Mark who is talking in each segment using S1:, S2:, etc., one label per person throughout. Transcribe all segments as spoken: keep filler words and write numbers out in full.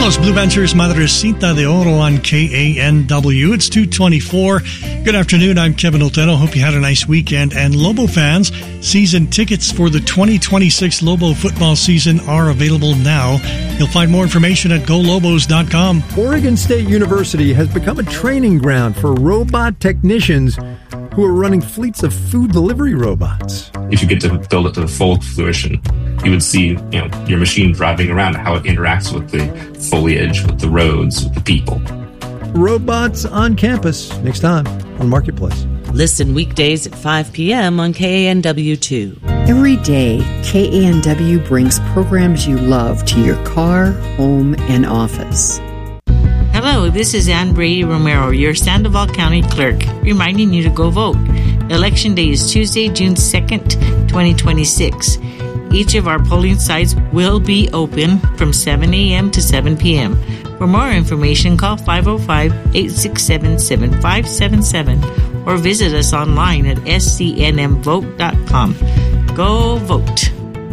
S1: Los Blue Ventures, Madrecita de Oro on K A N W. It's two twenty-four. Good afternoon, I'm Kevin Otero. Hope you had a nice weekend. And Lobo fans, season tickets for the twenty twenty-six Lobo football season are available now. You'll find more information at go lobos dot com.
S2: Oregon State University has become a training ground for robot technicians who are running fleets of food delivery robots.
S3: If you get to build it to the full fruition, you would see, you know, your machine driving around, how it interacts with the foliage, with the roads, with the people.
S2: Robots on campus, next time on Marketplace.
S4: Listen weekdays at five p.m. on K A N W two.
S5: Every day, K A N W brings programs you love to your car, home, and office.
S6: Hello, this is Ann Brady Romero, your Sandoval County Clerk, reminding you to go vote. Election Day is Tuesday, June second, twenty twenty-six. Each of our polling sites will be open from seven a.m. to seven p.m. For more information, call five oh five, eight six seven, seven five seven seven or visit us online at s c n m vote dot com. Go vote.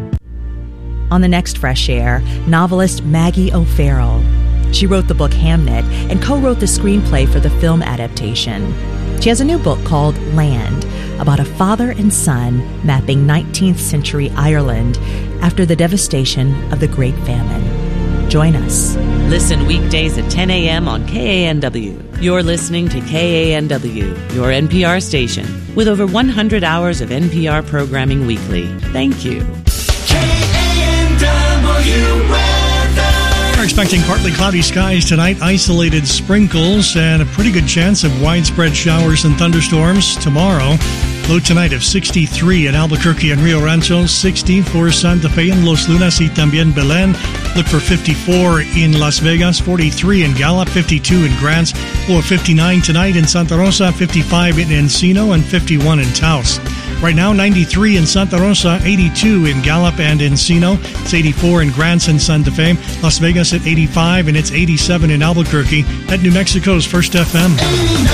S7: On the next Fresh Air, novelist Maggie O'Farrell. She wrote the book Hamnet and co-wrote the screenplay for the film adaptation. She has a new book called Land, about a father and son mapping nineteenth century Ireland after the devastation of the Great Famine. Join us.
S4: Listen weekdays at ten a.m. on K A N W. You're listening to K A N W, your N P R station, with over one hundred hours of N P R programming weekly. Thank you.
S1: K A N W weather. We're expecting partly cloudy skies tonight, isolated sprinkles, and a pretty good chance of widespread showers and thunderstorms tomorrow. Low tonight of sixty-three in Albuquerque and Rio Rancho, sixty for Santa Fe and Los Lunas y también Belen. Look for fifty-four in Las Vegas, forty-three in Gallup, fifty-two in Grants. Low of fifty-nine tonight in Santa Rosa, fifty-five in Encino, and fifty-one in Taos. Right now, ninety-three in Santa Rosa, eighty-two in Gallup and Encino. It's eighty-four in Grants and Santa Fe. Las Vegas at eighty-five, and it's eighty-seven in Albuquerque. At New Mexico's First F M.